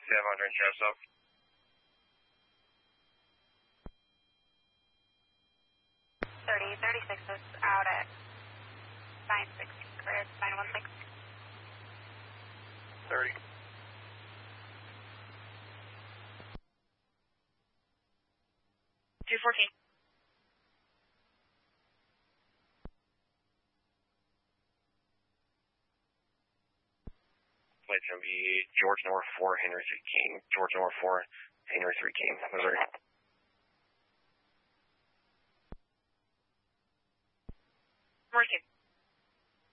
700 shows up. Thirty 36 is out at 916, clear 916. 30. Two 14. Flight's going to be George North 4, Henry 3 King. George North 4, Henry 3 King, Missouri. Mercy.